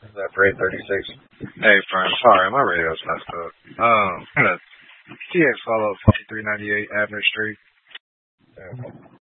That for 836. Hey, friend, sorry, my radio's messed up. TX follow 2398 Abner Street. Yeah.